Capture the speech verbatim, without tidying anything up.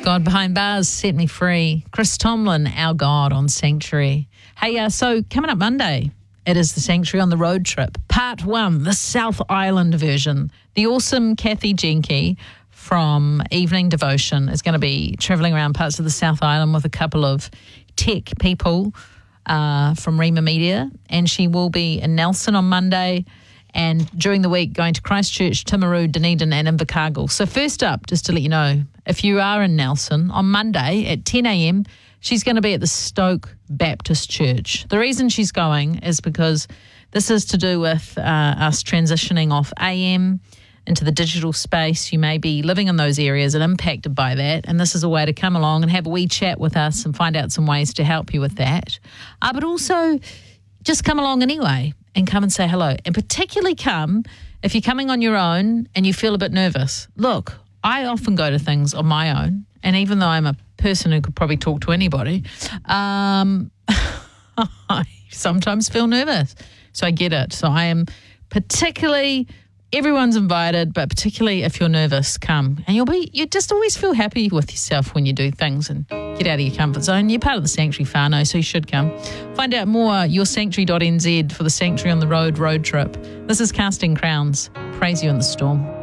God Behind Bars, Set Me Free. Chris Tomlin, Our God on Sanctuary. Hey, uh, so coming up Monday, it is the Sanctuary on the Road Trip. Part one, the South Island version. The awesome Kathy Jenke from Evening Devotion is going to be travelling around parts of the South Island with a couple of tech people uh, from Rima Media, and she will be in Nelson on Monday, and during the week going to Christchurch, Timaru, Dunedin and Invercargill. So first up, just to let you know, if you are in Nelson, on Monday at ten a.m, she's going to be at the Stoke Baptist Church. The reason she's going is because this is to do with uh, us transitioning off A M into the digital space. You may be living in those areas and impacted by that, and this is a way to come along and have a wee chat with us and find out some ways to help you with that. Uh, but also, just come along anyway and come and say hello. And particularly come if you're coming on your own and you feel a bit nervous. Look, I often go to things on my own, and even though I'm a person who could probably talk to anybody, um, I sometimes feel nervous. So I get it. So I am particularly, everyone's invited, but particularly if you're nervous, come. And you'll be, you just always feel happy with yourself when you do things and get out of your comfort zone. You're part of the Sanctuary whānau, so you should come. Find out more, your sanctuary dot n z for the Sanctuary on the Road road trip. This is Casting Crowns. Praise You in the Storm.